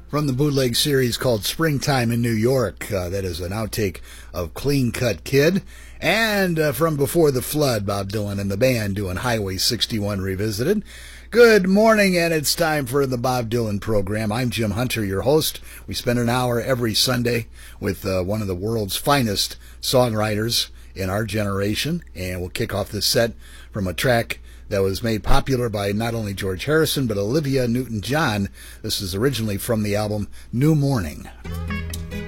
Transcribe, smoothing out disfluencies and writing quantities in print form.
From the bootleg series called Springtime in New York. That is an outtake of Clean Cut Kid. And from Before the Flood, Bob Dylan and the band doing Highway 61 Revisited. Good morning, and it's time for the Bob Dylan program. I'm Jim Hunter, your host. We spend an hour every Sunday with one of the world's finest songwriters in our generation. And we'll kick off this set from a track that was made popular by not only George Harrison, but Olivia Newton-John. This is originally from the album New Morning.